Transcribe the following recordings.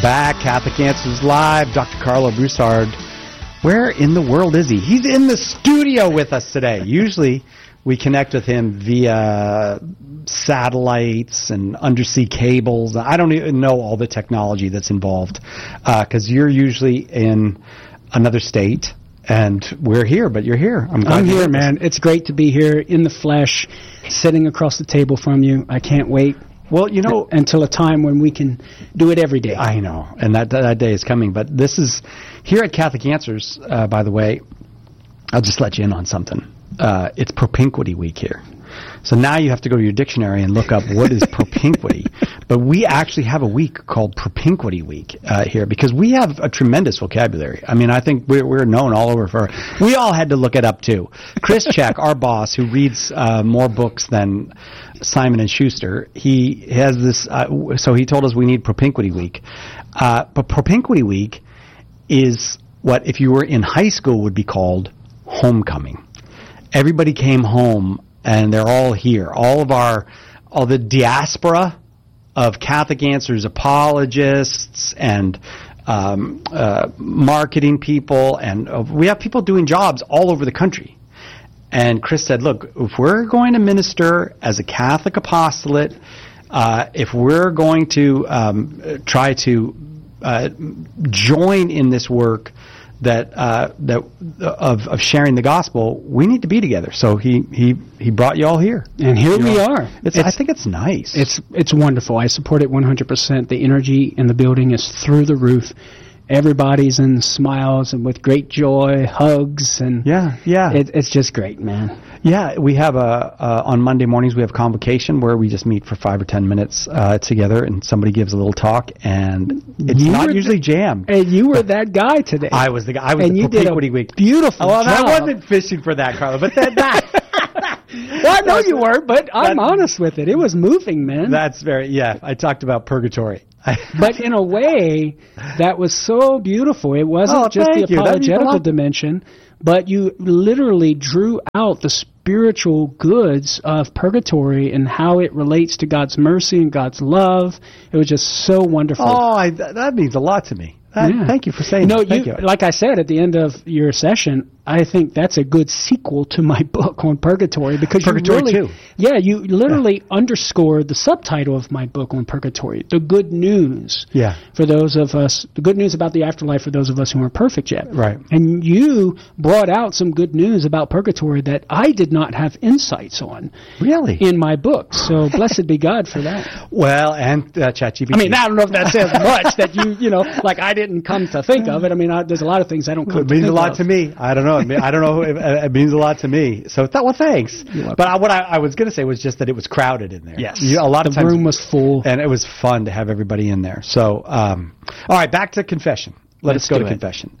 Back, Catholic Answers Live. Dr. Carlo Broussard. Where in the world is he? He's in the studio with us today. Usually we connect with him via satellites and undersea cables. I don't even know all the technology that's involved because you're usually in another state. And we're here, but you're here. I'm here, man. It's great to be here in the flesh, sitting across the table from you. I can't wait. Well, you know, until a time when we can do it every day. I know, and that day is coming. But this is here at Catholic Answers. By the way, I'll just let you in on something. It's Propinquity Week here, so now you have to go to your dictionary and look up what is propinquity. But we actually have a week called Propinquity Week here because we have a tremendous vocabulary. I mean, I think we're known all over for. We all had to look it up too. Chris Check, our boss, who reads more books than Simon & Schuster, he has this, so he told us we need Propinquity Week. But Propinquity Week is what, if you were in high school, would be called homecoming. Everybody came home, and they're all here. All the diaspora of Catholic Answers apologists and marketing people, and we have people doing jobs all over the country. And Chris said, look, if we're going to minister as a Catholic apostolate, if we're going to try to join in this work of sharing the gospel, we need to be together. So he brought you all here, and here we are. I think it's nice. It's wonderful. I support it 100%. The energy in the building is through the roof. Everybody's in smiles and with great joy, hugs, and yeah. It's just great, man. Yeah, we have on Monday mornings we have convocation where we just meet for 5 or 10 minutes together, and somebody gives a little talk, and it's not usually jammed. And you were that guy today. I was the guy. I was the Propinquity Week. Beautiful. Well, job. I wasn't fishing for that, Carlo, but that. Well, I know you were, but I'm honest with it. It was moving, man. That's I talked about purgatory. But in a way, that was so beautiful. It wasn't just the apologetical dimension, but you literally drew out the spiritual goods of purgatory and how it relates to God's mercy and God's love. It was just so wonderful. Oh, that means a lot to me. Thank you for saying that. Thank you. Like I said at the end of your session, I think that's a good sequel to my book on purgatory because you literally underscored the subtitle of my book on purgatory, the good news. Yeah. For those of us, the good news about the afterlife for those of us who aren't perfect yet. Right. And you brought out some good news about purgatory that I did not have insights on. Really? In my book. So blessed be God for that. Well, and ChatGPT. I mean, I don't know if that says much that like I didn't come to think of it. I mean, there's a lot of things I don't come to think of. It means a lot to me. I don't know. I don't know. It means a lot to me. So, thanks. But what I was going to say was just that it was crowded in there. Yes. A lot of times the room was full. And it was fun to have everybody in there. So, all right, back to confession. Let's go to confession.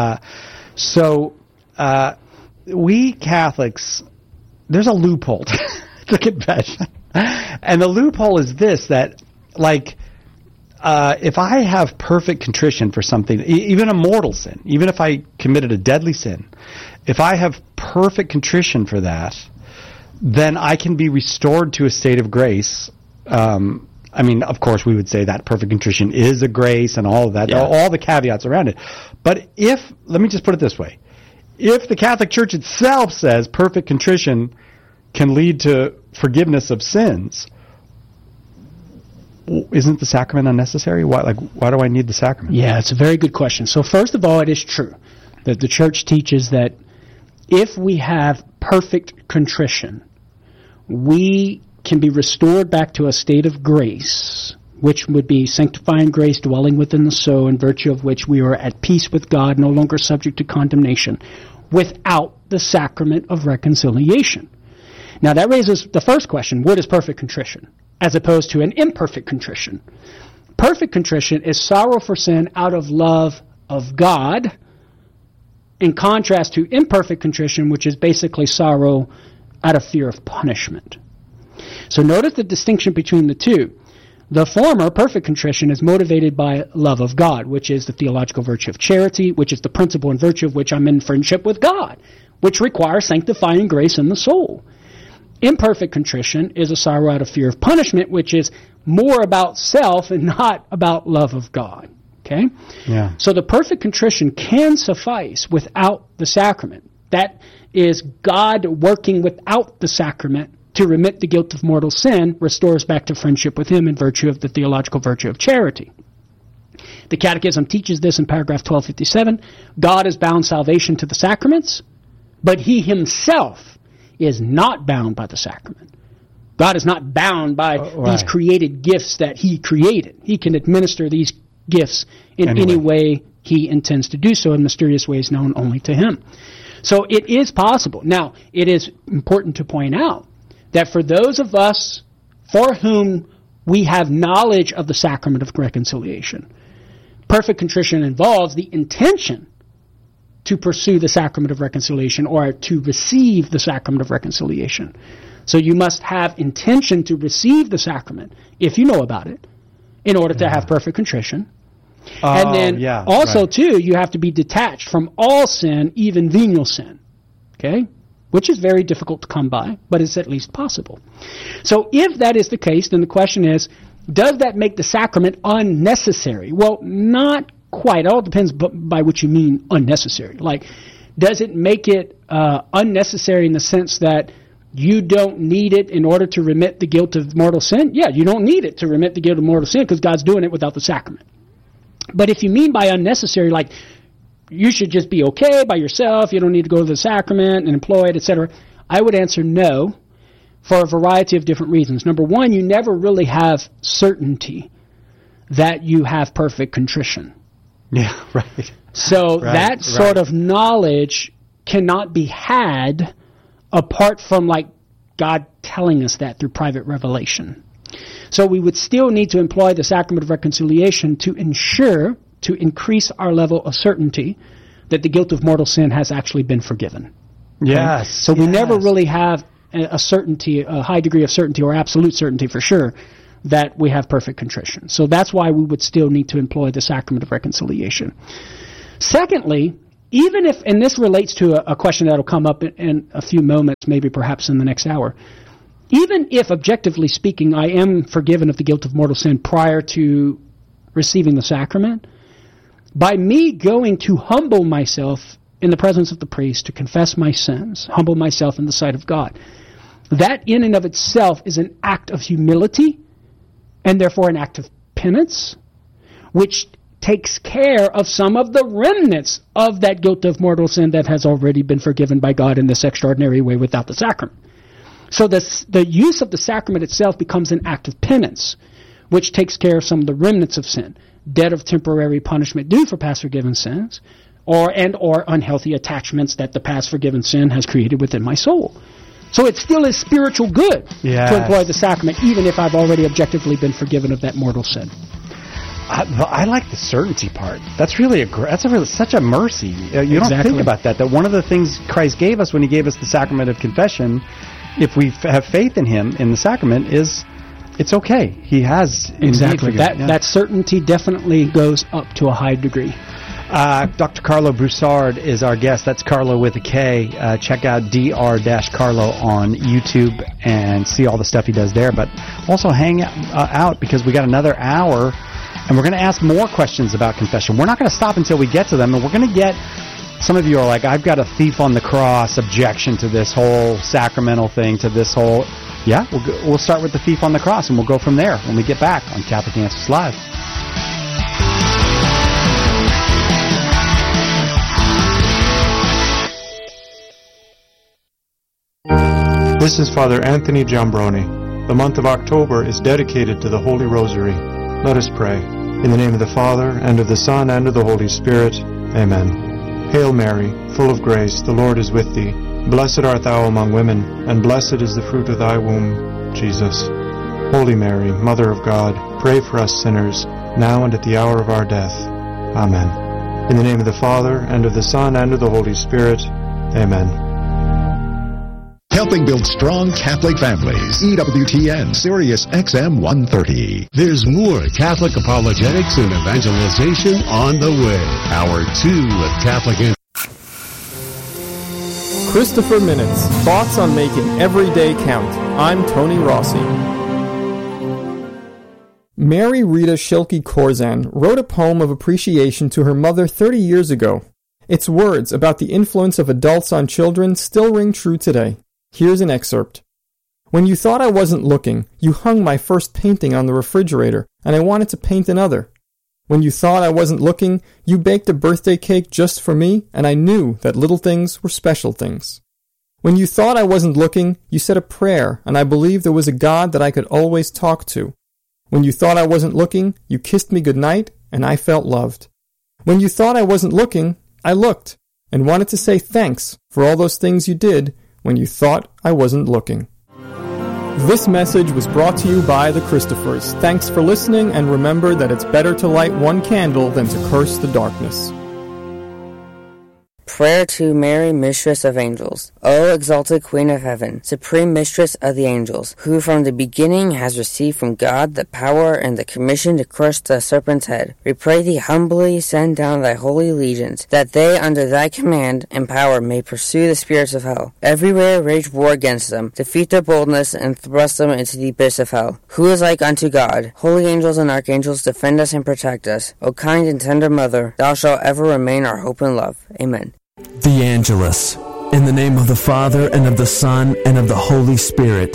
We Catholics, there's a loophole to confession. And the loophole is this, that, like, if I have perfect contrition for something, even a mortal sin, even if I committed a deadly sin, if I have perfect contrition for that, then I can be restored to a state of grace. I mean, of course, we would say that perfect contrition is a grace and all of that, all the caveats around it. But let me just put it this way, if the Catholic Church itself says perfect contrition can lead to forgiveness of sins, isn't the sacrament unnecessary? Why do I need the sacrament? Yeah, it's a very good question. So first of all, it is true that the Church teaches that if we have perfect contrition, we can be restored back to a state of grace, which would be sanctifying grace dwelling within the soul, in virtue of which we are at peace with God, no longer subject to condemnation, without the sacrament of reconciliation. Now that raises the first question, what is perfect contrition, as opposed to an imperfect contrition? Perfect contrition is sorrow for sin out of love of God, in contrast to imperfect contrition, which is basically sorrow out of fear of punishment. So notice the distinction between the two. The former, perfect contrition, is motivated by love of God, which is the theological virtue of charity, which is the principle and virtue of which I'm in friendship with God, which requires sanctifying grace in the soul. Imperfect contrition is a sorrow out of fear of punishment, which is more about self and not about love of God. Okay? Yeah. So the perfect contrition can suffice without the sacrament. That is God working without the sacrament to remit the guilt of mortal sin, restores back to friendship with him in virtue of the theological virtue of charity. The Catechism teaches this in paragraph 1257. God has bound salvation to the sacraments, but he himself is not bound by the sacrament. God is not bound by these created gifts that he created. He can administer these gifts in any way he intends to do so in mysterious ways known only to him. So it is possible. Now, it is important to point out that for those of us for whom we have knowledge of the sacrament of reconciliation, perfect contrition involves the intention to pursue the sacrament of reconciliation or to receive the sacrament of reconciliation. So you must have intention to receive the sacrament, if you know about it, in order to have perfect contrition. And then also, too, you have to be detached from all sin, even venial sin. Okay? Which is very difficult to come by, but it's at least possible. So if that is the case, then the question is, does that make the sacrament unnecessary? Well, not quite. It all depends by what you mean unnecessary. Like, does it make it unnecessary in the sense that you don't need it in order to remit the guilt of mortal sin? Yeah, you don't need it to remit the guilt of mortal sin because God's doing it without the sacrament. But if you mean by unnecessary, like you should just be okay by yourself, you don't need to go to the sacrament and employ it, etc., I would answer no for a variety of different reasons. Number one, you never really have certainty that you have perfect contrition. Yeah, right. So that sort of knowledge cannot be had apart from like God telling us that through private revelation. So we would still need to employ the sacrament of reconciliation to ensure, to increase our level of certainty that the guilt of mortal sin has actually been forgiven. Yes. Okay? So we never really have a certainty, a high degree of certainty or absolute certainty for sure that we have perfect contrition. So that's why we would still need to employ the sacrament of reconciliation. Secondly, even if, and this relates to a question that will come up in a few moments, maybe perhaps in the next hour, even if, objectively speaking, I am forgiven of the guilt of mortal sin prior to receiving the sacrament, by me going to humble myself in the presence of the priest to confess my sins, humble myself in the sight of God, that in and of itself is an act of humility and therefore an act of penance, which takes care of some of the remnants of that guilt of mortal sin that has already been forgiven by God in this extraordinary way without the sacrament. So the use of the sacrament itself becomes an act of penance, which takes care of some of the remnants of sin, debt of temporary punishment due for past forgiven sins, or unhealthy attachments that the past forgiven sin has created within my soul. So it still is spiritual good to employ the sacrament, even if I've already objectively been forgiven of that mortal sin. I like the certainty part. That's really such a mercy. You don't think about that one of the things Christ gave us when he gave us the sacrament of confession, if we have faith in him in the sacrament, is it's okay. He has exactly that certainty definitely goes up to a high degree. Dr. Carlo Broussard is our guest. That's Carlo with a K. Check out Dr-Carlo on YouTube and see all the stuff he does there. But also hang out because we got another hour, and we're going to ask more questions about confession. We're not going to stop until we get to them, and we're going to get... Some of you are like, I've got a thief on the cross objection to this whole sacramental thing, to this whole... Yeah, we'll start with the thief on the cross, and we'll go from there when we get back on Catholic Answers Live. This is Father Anthony Giambroni. The month of October is dedicated to the Holy Rosary. Let us pray. In the name of the Father, and of the Son, and of the Holy Spirit. Amen. Hail Mary, full of grace, the Lord is with thee. Blessed art thou among women, and blessed is the fruit of thy womb, Jesus. Holy Mary, Mother of God, pray for us sinners, now and at the hour of our death. Amen. In the name of the Father, and of the Son, and of the Holy Spirit. Amen. Helping build strong Catholic families. EWTN, Sirius XM 130. There's more Catholic apologetics and evangelization on the way. Hour 2 of Catholic Christopher Minutes. Thoughts on making every day count. I'm Tony Rossi. Mary Rita Schilke Korzan wrote a poem of appreciation to her mother 30 years ago. Its words about the influence of adults on children still ring true today. Here's an excerpt. When you thought I wasn't looking, you hung my first painting on the refrigerator, and I wanted to paint another. When you thought I wasn't looking, you baked a birthday cake just for me, and I knew that little things were special things. When you thought I wasn't looking, you said a prayer, and I believed there was a God that I could always talk to. When you thought I wasn't looking, you kissed me goodnight, and I felt loved. When you thought I wasn't looking, I looked, and wanted to say thanks for all those things you did when you thought I wasn't looking. This message was brought to you by the Christophers. Thanks for listening, and remember that it's better to light one candle than to curse the darkness. Prayer to Mary, Mistress of Angels. O exalted Queen of Heaven, Supreme Mistress of the Angels, who from the beginning has received from God the power and the commission to crush the serpent's head, we pray thee humbly send down thy holy legions, that they under thy command and power may pursue the spirits of hell. Everywhere rage war against them, defeat their boldness, and thrust them into the abyss of hell. Who is like unto God? Holy angels and archangels, defend us and protect us. O kind and tender Mother, thou shalt ever remain our hope and love. Amen. The Angelus. In the name of the Father, and of the Son, and of the Holy Spirit.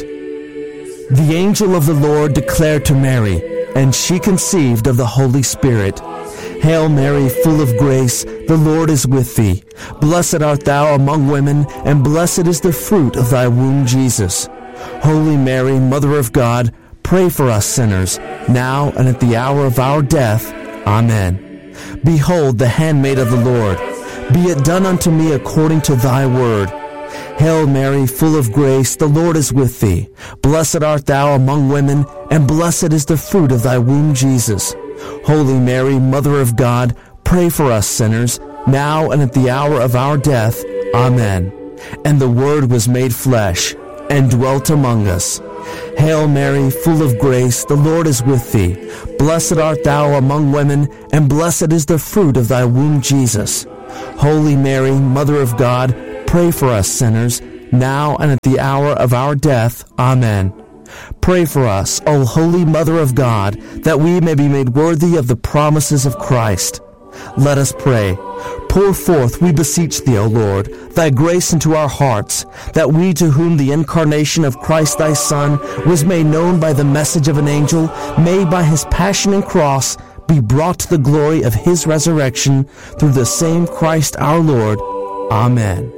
The angel of the Lord declared to Mary, and she conceived of the Holy Spirit. Hail Mary, full of grace, the Lord is with thee. Blessed art thou among women, and blessed is the fruit of thy womb, Jesus. Holy Mary, Mother of God, pray for us sinners, now and at the hour of our death. Amen. Behold, the handmaid of the Lord. Be it done unto me according to thy word. Hail Mary, full of grace, the Lord is with thee. Blessed art thou among women, and blessed is the fruit of thy womb, Jesus. Holy Mary, Mother of God, pray for us sinners, now and at the hour of our death. Amen. And the Word was made flesh, and dwelt among us. Hail Mary, full of grace, the Lord is with thee. Blessed art thou among women, and blessed is the fruit of thy womb, Jesus. Holy Mary, Mother of God, pray for us sinners, now and at the hour of our death. Amen. Pray for us, O Holy Mother of God, that we may be made worthy of the promises of Christ. Let us pray. Pour forth, we beseech thee, O Lord, thy grace into our hearts, that we to whom the incarnation of Christ thy Son was made known by the message of an angel, may by his passion and cross be brought to the glory of his resurrection through the same Christ our Lord. Amen.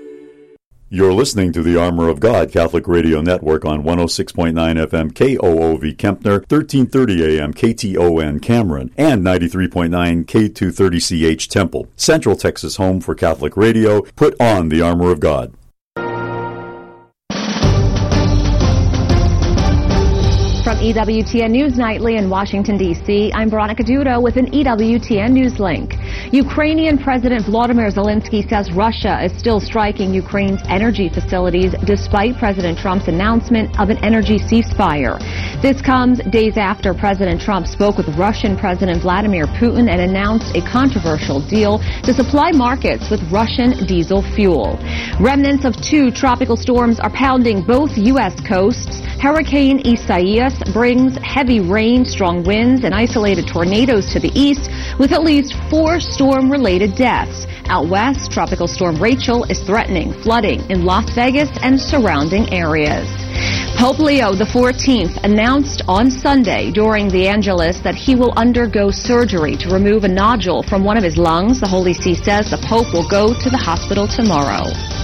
You're listening to the Armor of God Catholic Radio Network on 106.9 FM KOOV Kempner, 1330 AM KTON Cameron, and 93.9 K230CH Temple. Central Texas home for Catholic radio. Put on the Armor of God. From EWTN News Nightly in Washington, D.C., I'm Veronica Dudo with an EWTN News link. Ukrainian President Volodymyr Zelensky says Russia is still striking Ukraine's energy facilities despite President Trump's announcement of an energy ceasefire. This comes days after President Trump spoke with Russian President Vladimir Putin and announced a controversial deal to supply markets with Russian diesel fuel. Remnants of 2 tropical storms are pounding both U.S. coasts. Hurricane Isaias brings heavy rain, strong winds, and isolated tornadoes to the east, with at least 4 storm-related deaths. Out west, Tropical Storm Rachel is threatening flooding in Las Vegas and surrounding areas. Pope Leo XIV announced on Sunday during the Angelus that he will undergo surgery to remove a nodule from one of his lungs. The Holy See says the Pope will go to the hospital tomorrow.